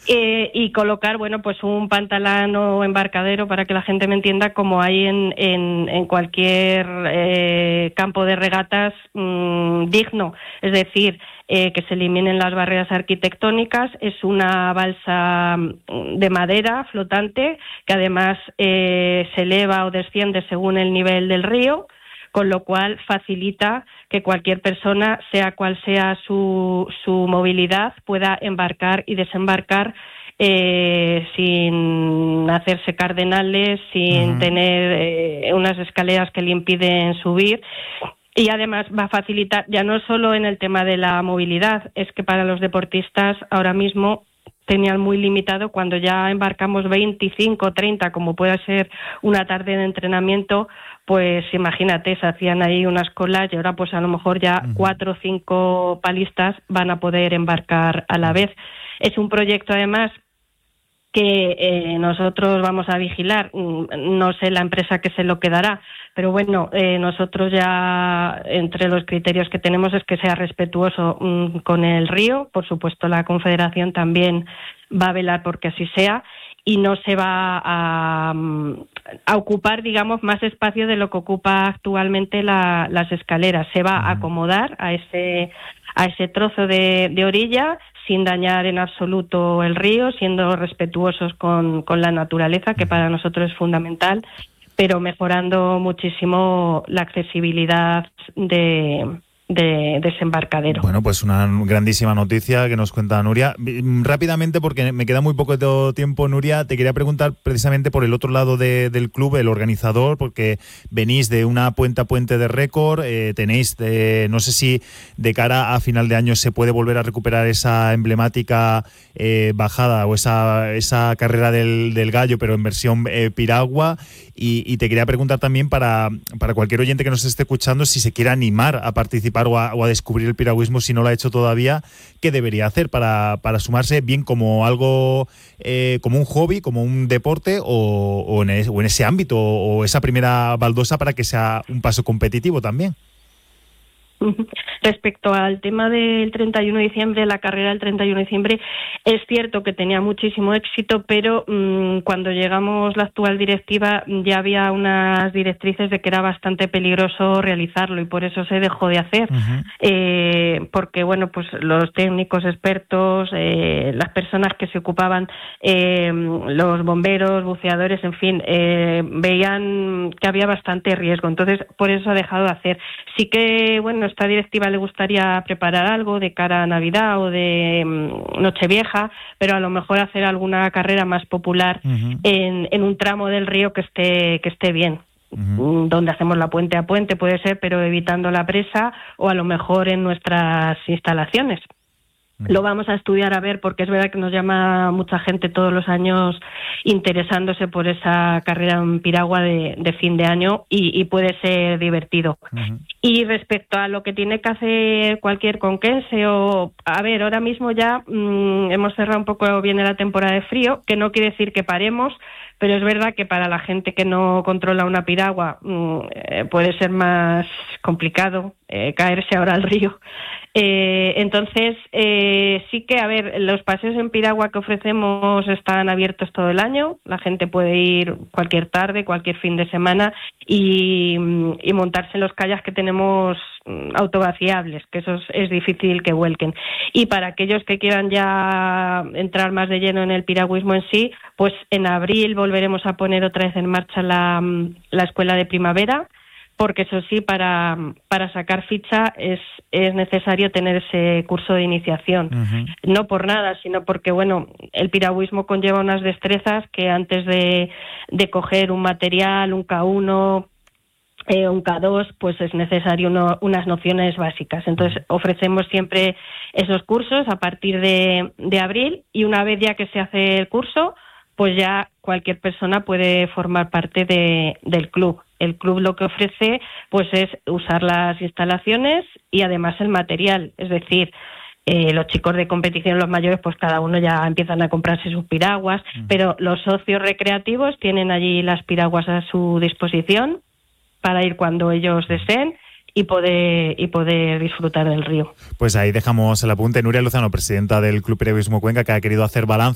Y colocar, bueno, pues un pantalón o embarcadero, para que la gente me entienda, como hay en cualquier campo de regatas digno. Es decir, que se eliminen las barreras arquitectónicas. Es una balsa de madera flotante que además se eleva o desciende según el nivel del río, con lo cual facilita que cualquier persona, sea cual sea su movilidad, pueda embarcar y desembarcar sin hacerse cardenales, sin tener unas escaleras que le impiden subir. Y además va a facilitar, ya no solo en el tema de la movilidad, es que para los deportistas ahora mismo tenían muy limitado, cuando ya embarcamos 25, 30, como pueda ser una tarde de entrenamiento, pues imagínate, se hacían ahí unas colas y ahora pues a lo mejor ya 4 o 5 palistas van a poder embarcar a la vez. Es un proyecto además que nosotros vamos a vigilar. No sé la empresa que se lo quedará, pero bueno, nosotros ya entre los criterios que tenemos es que sea respetuoso con el río. Por supuesto, la Confederación también va a velar porque así sea, y no se va a ocupar, digamos, más espacio de lo que ocupa actualmente las escaleras. Se va a acomodar a ese trozo de orilla, sin dañar en absoluto el río, siendo respetuosos con la naturaleza, que para nosotros es fundamental, pero mejorando muchísimo la accesibilidad de desembarcadero. Bueno, pues una grandísima noticia que nos cuenta Nuria. Rápidamente, porque me queda muy poco tiempo, Nuria, te quería preguntar precisamente por el otro lado del club, el organizador, porque venís de una puente a puente de récord, tenéis, no sé si de cara a final de año se puede volver a recuperar esa emblemática bajada o esa carrera del gallo, pero en versión piragua, y te quería preguntar también para cualquier oyente que nos esté escuchando, si se quiere animar a participar o a descubrir el piragüismo, si no lo ha hecho todavía, ¿qué debería hacer para sumarse bien como algo, como un hobby, como un deporte o en ese ámbito, o esa primera baldosa para que sea un paso competitivo también? Respecto al tema del 31 de diciembre, la carrera del 31 de diciembre, es cierto que tenía muchísimo éxito, pero cuando llegamos la actual directiva ya había unas directrices de que era bastante peligroso realizarlo, y por eso se dejó de hacer. Porque bueno, pues los técnicos expertos, las personas que se ocupaban, los bomberos, buceadores, en fin, veían que había bastante riesgo, entonces por eso ha dejado de hacer. Sí que, bueno, esta directiva le gustaría preparar algo de cara a Navidad o de Nochevieja, pero a lo mejor hacer alguna carrera más popular en un tramo del río que esté bien. Donde hacemos la puente a puente puede ser, pero evitando la presa, o a lo mejor en nuestras instalaciones. Lo vamos a estudiar a ver, porque es verdad que nos llama mucha gente todos los años interesándose por esa carrera en piragua de fin de año, y puede ser divertido. Y respecto a lo que tiene que hacer cualquier conquense, a ver, ahora mismo ya hemos cerrado un poco bien la temporada de frío, que no quiere decir que paremos, pero es verdad que para la gente que no controla una piragua puede ser más complicado caerse ahora al río. Entonces, sí que, a ver, los paseos en piragua que ofrecemos están abiertos todo el año. La gente puede ir cualquier tarde, cualquier fin de semana y montarse en los kayaks que tenemos autovaciables, que eso es difícil que vuelquen. Y para aquellos que quieran ya entrar más de lleno en el piragüismo en sí, pues en abril volveremos a poner otra vez en marcha la escuela de primavera, porque eso sí, para sacar ficha es necesario tener ese curso de iniciación. No por nada, sino porque, bueno, el piragüismo conlleva unas destrezas que antes de coger un material, un K1, un K2, pues es necesario unas nociones básicas. Entonces ofrecemos siempre esos cursos a partir de abril, y una vez ya que se hace el curso, pues ya cualquier persona puede formar parte del club. El club lo que ofrece pues es usar las instalaciones y además el material, es decir, los chicos de competición, los mayores, pues cada uno ya empiezan a comprarse sus piraguas, pero los socios recreativos tienen allí las piraguas a su disposición para ir cuando ellos deseen y poder disfrutar del río. Pues ahí dejamos el apunte. Nuria Lozano, presidenta del Club Piragüismo Cuenca, que ha querido hacer balance